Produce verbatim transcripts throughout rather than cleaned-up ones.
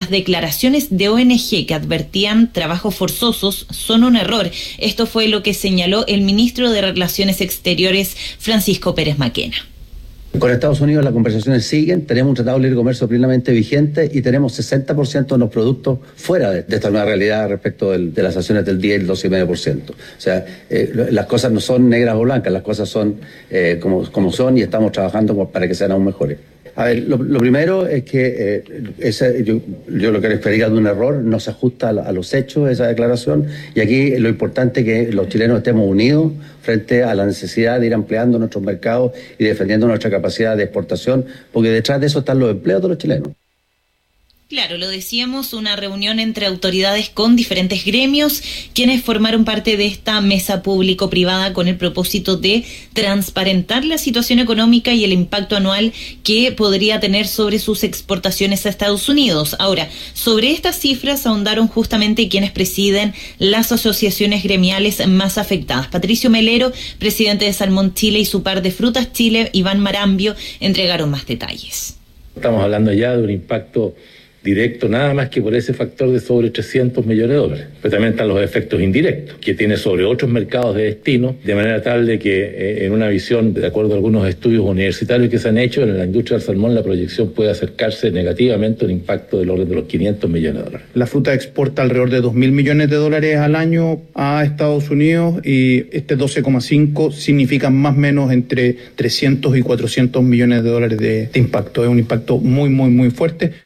las declaraciones de O N G que advertían trabajos forzosos son un error. Esto fue lo que señaló el ministro de Relaciones Exteriores, Francisco Pérez Maquena. Con Estados Unidos las conversaciones siguen, tenemos un tratado de libre comercio plenamente vigente y tenemos sesenta por ciento de los productos fuera de, de esta nueva realidad respecto del, de las acciones del diez y el doce coma cinco por ciento. O sea, eh, las cosas no son negras o blancas, las cosas son eh, como, como son y estamos trabajando para que sean aún mejores. A ver, lo, lo primero es que eh, ese, yo, yo lo que les pedía de un error, no se ajusta a, a los hechos esa declaración, y aquí lo importante es que los chilenos estemos unidos frente a la necesidad de ir ampliando nuestros mercados y defendiendo nuestra capacidad de exportación, porque detrás de eso están los empleos de los chilenos. Claro, lo decíamos, una reunión entre autoridades con diferentes gremios, quienes formaron parte de esta mesa público-privada con el propósito de transparentar la situación económica y el impacto anual que podría tener sobre sus exportaciones a Estados Unidos. Ahora, sobre estas cifras ahondaron justamente quienes presiden las asociaciones gremiales más afectadas. Patricio Melero, presidente de Salmón Chile, y su par de Frutas Chile, Iván Marambio, entregaron más detalles. Estamos hablando ya de un impacto directo, nada más que por ese factor de sobre trescientos millones de dólares. Pero también están los efectos indirectos, que tiene sobre otros mercados de destino, de manera tal de que eh, en una visión, de acuerdo a algunos estudios universitarios que se han hecho, en la industria del salmón la proyección puede acercarse negativamente a un impacto del orden de los quinientos millones de dólares. La fruta exporta alrededor de dos mil millones de dólares al año a Estados Unidos y este doce coma cinco significa más o menos entre trescientos y cuatrocientos millones de dólares de, de impacto. Es un impacto muy, muy, muy fuerte.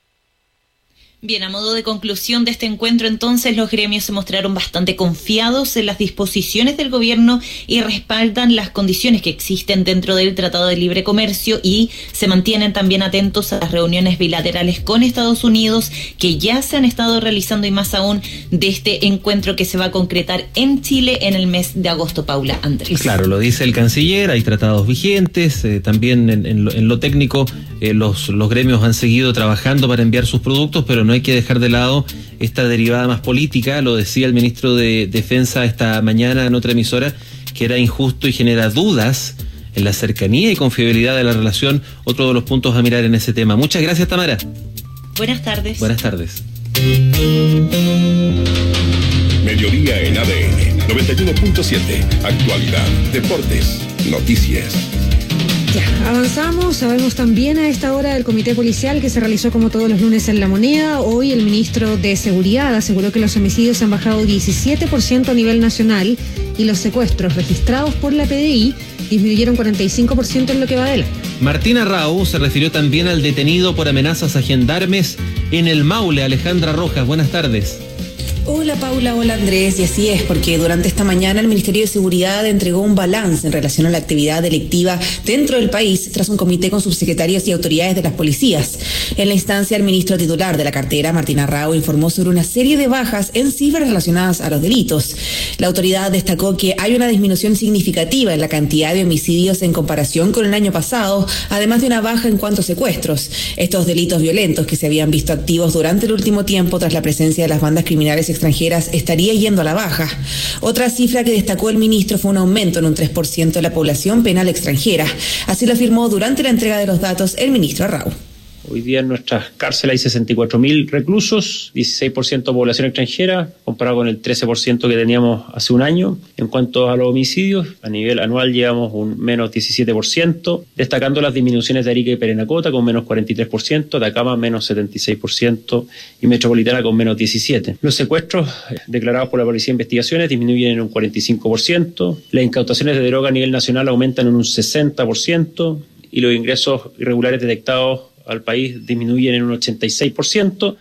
Bien, a modo de conclusión de este encuentro, entonces, los gremios se mostraron bastante confiados en las disposiciones del gobierno y respaldan las condiciones que existen dentro del Tratado de Libre Comercio y se mantienen también atentos a las reuniones bilaterales con Estados Unidos que ya se han estado realizando y más aún de este encuentro que se va a concretar en Chile en el mes de agosto. Paula Andrés. Claro, lo dice el canciller, hay tratados vigentes, eh, también en, en, lo, en lo técnico eh, los, los gremios han seguido trabajando para enviar sus productos, pero no hay que dejar de lado esta derivada más política. Lo decía el ministro de Defensa esta mañana en otra emisora, que era injusto y genera dudas en la cercanía y confiabilidad de la relación. Otro de los puntos a mirar en ese tema. Muchas gracias, Tamara. Buenas tardes. Buenas tardes. Mediodía en A D N noventa y uno punto siete. Actualidad, deportes, noticias. Ya, avanzamos. Sabemos también a esta hora del comité policial que se realizó como todos los lunes en La Moneda. Hoy el ministro de Seguridad aseguró que los homicidios han bajado diecisiete por ciento a nivel nacional y los secuestros registrados por la P D I disminuyeron cuarenta y cinco por ciento en lo que va de él. Martina Rau se refirió también al detenido por amenazas a gendarmes en el Maule. Alejandra Rojas, buenas tardes. Hola Paula, hola Andrés, y así es, porque durante esta mañana el Ministerio de Seguridad entregó un balance en relación a la actividad delictiva dentro del país tras un comité con subsecretarios y autoridades de las policías. En la instancia, el ministro titular de la cartera, Martina Rau, informó sobre una serie de bajas en cifras relacionadas a los delitos. La autoridad destacó que hay una disminución significativa en la cantidad de homicidios en comparación con el año pasado, además de una baja en cuanto a secuestros. Estos delitos violentos que se habían visto activos durante el último tiempo tras la presencia de las bandas criminales extranjeras estaría yendo a la baja. Otra cifra que destacó el ministro fue un aumento en un tres por ciento de la población penal extranjera. Así lo afirmó durante la entrega de los datos el ministro Rau. Hoy día en nuestras cárceles hay sesenta y cuatro mil reclusos, dieciséis por ciento población extranjera, comparado con el trece por ciento que teníamos hace un año. En cuanto a los homicidios, a nivel anual llevamos un menos diecisiete por ciento, destacando las disminuciones de Arica y Parinacota con menos cuarenta y tres por ciento, Atacama menos setenta y seis por ciento y Metropolitana con menos diecisiete por ciento. Los secuestros declarados por la Policía de Investigaciones disminuyen en un cuarenta y cinco por ciento, las incautaciones de droga a nivel nacional aumentan en un sesenta por ciento y los ingresos irregulares detectados al país disminuyen en un ochenta y seis por ciento.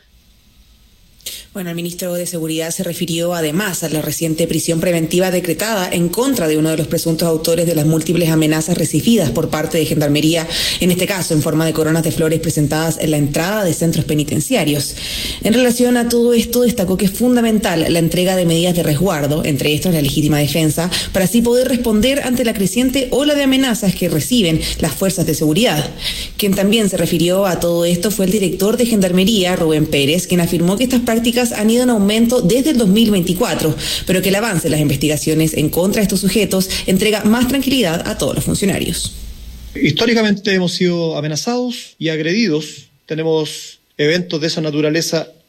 Bueno, el ministro de Seguridad se refirió además a la reciente prisión preventiva decretada en contra de uno de los presuntos autores de las múltiples amenazas recibidas por parte de Gendarmería, en este caso en forma de coronas de flores presentadas en la entrada de centros penitenciarios. En relación a todo esto, destacó que es fundamental la entrega de medidas de resguardo, entre estas la legítima defensa, para así poder responder ante la creciente ola de amenazas que reciben las fuerzas de seguridad. Quien también se refirió a todo esto fue el director de Gendarmería, Rubén Pérez, quien afirmó que estas prácticas han ido en aumento desde el dos mil veinticuatro, pero que el avance de las investigaciones en contra de estos sujetos entrega más tranquilidad a todos los funcionarios. Históricamente hemos sido amenazados y agredidos. Tenemos eventos de esa naturaleza